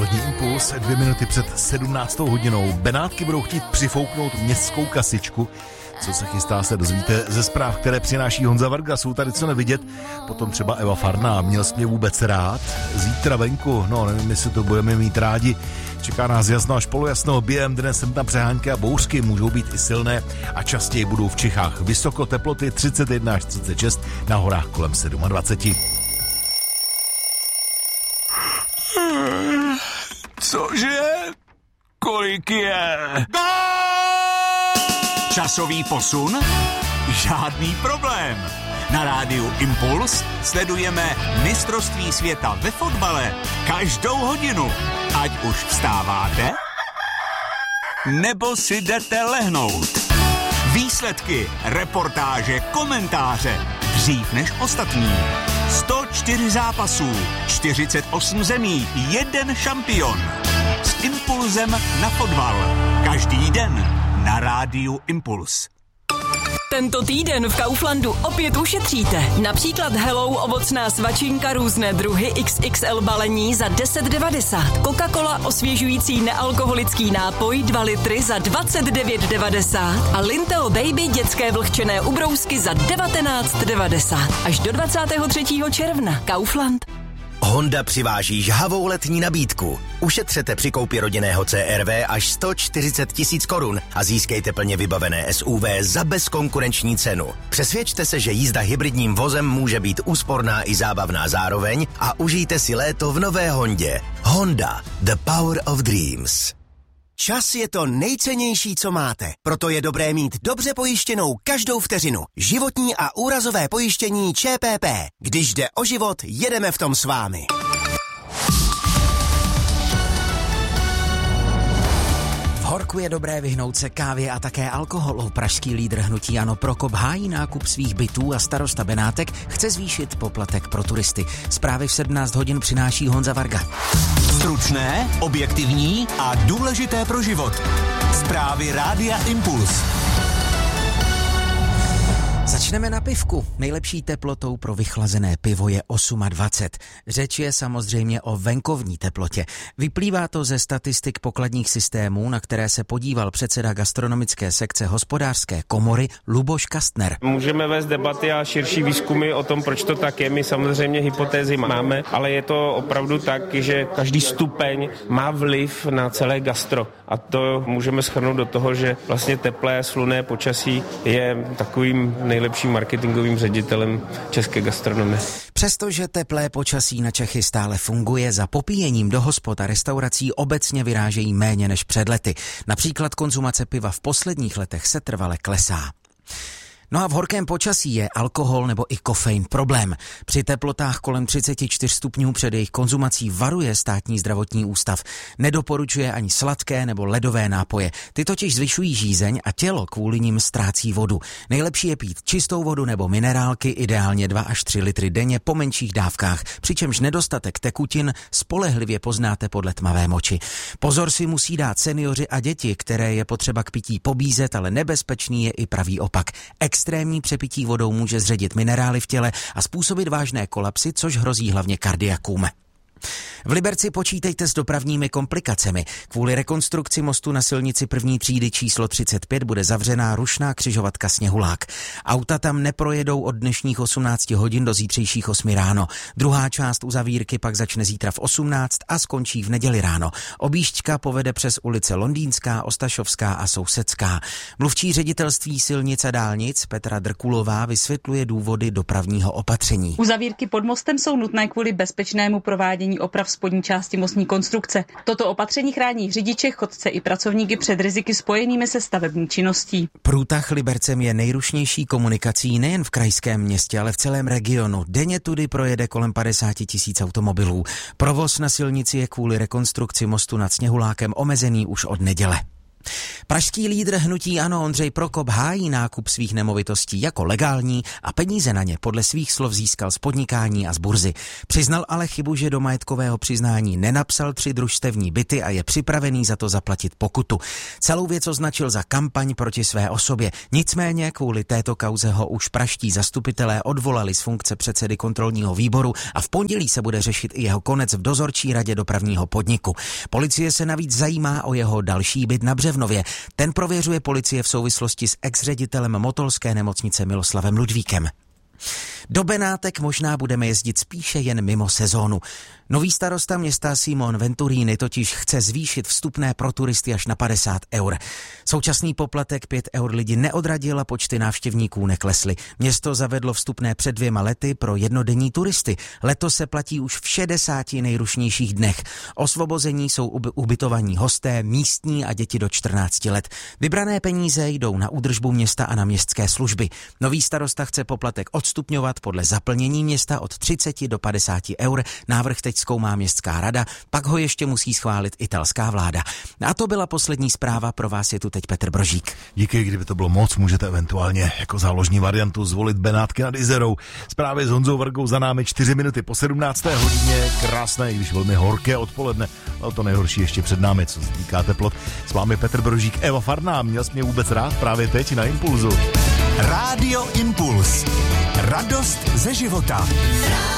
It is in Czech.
Dopolední impuls, 2 minuty před 17. hodinou. Benátky budou chtít přifouknout městskou kasičku. Co se chystá, se dozvíte ze zpráv, které přináší Honza Varga. Jsou tady co nevidět. Potom třeba Eva Farná. Měl jsi mě vůbec rád? Zítra venku, no nevím, jestli to budeme mít rádi. Čeká nás jasno až polojasno. Během dne sem tam přehánky a bouřky můžou být i silné a častěji budou v Čechách. Vysoko teploty 31 až 36, na horách kolem 27. Cože? Kolik je? Časový posun? Žádný problém. Na rádiu Impuls sledujeme mistrovství světa ve fotbale každou hodinu. Ať už vstáváte, nebo si jdete lehnout. Výsledky, reportáže, komentáře. Dřív než ostatní. 104 zápasů, 48 zemí, 1 šampion. S impulzem na fotbal. Každý den na rádiu Impuls. Tento týden v Kauflandu opět ušetříte. Například Hello ovocná svačinka různé druhy XXL balení za 10,90. Coca-Cola osvěžující nealkoholický nápoj 2 litry za 29,90. A Linteo Baby dětské vlhčené ubrousky za 19,90. Až do 23. června. Kaufland. Honda přiváží žhavou letní nabídku. Ušetřete při koupi rodinného CR-V až 140 000 korun a získejte plně vybavené SUV za bezkonkurenční cenu. Přesvědčte se, že jízda hybridním vozem může být úsporná i zábavná zároveň a užijte si léto v nové Hondě. Honda, the power of dreams. Čas je to nejcennější, co máte. Proto je dobré mít dobře pojištěnou každou vteřinu. Životní a úrazové pojištění ČPP. Když jde o život, jedeme v tom s vámi. V horku je dobré vyhnout se kávě a také alkoholu. Pražský lídr hnutí ANO Prokop hájí nákup svých bytů a starosta Benátek chce zvýšit poplatek pro turisty. Zprávy v 17 hodin přináší Honza Varga. Stručné, objektivní a důležité pro život. Zprávy rádia Impuls. Začneme na pivku. Nejlepší teplotou pro vychlazené pivo je 28. Řeč je samozřejmě o venkovní teplotě. Vyplývá to ze statistik pokladních systémů, na které se podíval předseda gastronomické sekce Hospodářské komory Luboš Kastner. Můžeme vést debaty a širší výzkumy o tom, proč to tak je. My samozřejmě hypotézy máme, ale je to opravdu tak, že každý stupeň má vliv na celé gastro. A to můžeme shrnout do toho, že vlastně teplé, slunné počasí je takovým nejlepším marketingovým ředitelem české gastronomie. Přestože teplé počasí na Čechy stále funguje, za popíjením do hospod a restaurací obecně vyrážejí méně než před lety. Například konzumace piva v posledních letech setrvale klesá. No a v horkém počasí je alkohol nebo i kofein problém. Při teplotách kolem 34 stupňů před jejich konzumací varuje Státní zdravotní ústav. Nedoporučuje ani sladké nebo ledové nápoje. Ty totiž zvyšují žízeň a tělo kvůli nim ztrácí vodu. Nejlepší je pít čistou vodu nebo minerálky, ideálně 2 až 3 litry denně po menších dávkách, přičemž nedostatek tekutin spolehlivě poznáte podle tmavé moči. Pozor si musí dát seniori a děti, které je potřeba k pití pobízet, ale nebezpečný je i pravý opak. Extrémní přepití vodou může zředit minerály v těle a způsobit vážné kolapsy, což hrozí hlavně kardiakům. V Liberci počítejte s dopravními komplikacemi. Kvůli rekonstrukci mostu na silnici první třídy číslo 35 bude zavřená rušná křižovatka Sněhulák. Auta tam neprojedou od dnešních 18 hodin do zítřejších 8 ráno. Druhá část uzavírky pak začne zítra v 18 a skončí v neděli ráno. Objížďka povede přes ulice Londýnská, Ostašovská a Sousedská. Mluvčí ředitelství silnic a dálnic Petra Drkulová vysvětluje důvody dopravního opatření. Uzavírky pod mostem jsou nutné kvůli bezpečnému provádění oprav spodní části mostní konstrukce. Toto opatření chrání řidiče, chodce i pracovníky před riziky spojenými se stavební činností. Průtah Libercem je nejrušnější komunikací nejen v krajském městě, ale v celém regionu. Denně tudy projede kolem 50 000 automobilů. Provoz na silnici je kvůli rekonstrukci mostu nad Sněhulákem omezený už od neděle. Pražský lídr hnutí ANO Ondřej Prokop hájí nákup svých nemovitostí jako legální a peníze na ně podle svých slov získal z podnikání a z burzy. Přiznal ale chybu, že do majetkového přiznání nenapsal 3 družstevní byty a je připravený za to zaplatit pokutu. Celou věc označil za kampaň proti své osobě. Nicméně kvůli této kauze ho už pražští zastupitelé odvolali z funkce předsedy kontrolního výboru a v pondělí se bude řešit i jeho konec v dozorčí radě dopravního podniku. Policie se navíc zajímá o jeho další byt na Břevnově. Ten prověřuje policie v souvislosti s ex-ředitelem motolské nemocnice Miloslavem Ludvíkem. Do Benátek možná budeme jezdit spíše jen mimo sezónu. Nový starosta města Simon Venturini totiž chce zvýšit vstupné pro turisty až na 50 eur. Současný poplatek 5 eur lidi neodradil a počty návštěvníků neklesly. Město zavedlo vstupné před 2 lety pro jednodenní turisty. Letos se platí už v 60 nejrušnějších dnech. Osvobození jsou ubytovaní hosté, místní a děti do 14 let. Vybrané peníze jdou na údržbu města a na městské služby. Nový starosta chce poplatek odstupňovat podle zaplnění města od 30 do 50 eur. Návrh teď zkoumá městská rada, pak ho ještě musí schválit italská vláda. A to byla poslední zpráva, pro vás je tu teď Petr Brožík. Díky, kdyby to bylo moc, můžete eventuálně jako záložní variantu zvolit Benátky nad Izerou. Zprávy s Honzou Vargou za námi 4 minuty po 17. hodině. Krásné, i když velmi horké odpoledne, ale to nejhorší ještě před námi, co se týká teplot. S vámi Petr Brožík, Eva Farná, měl jsi mě vůbec rád právě teď na Impulzu. Rádio Impuls. Radost ze života.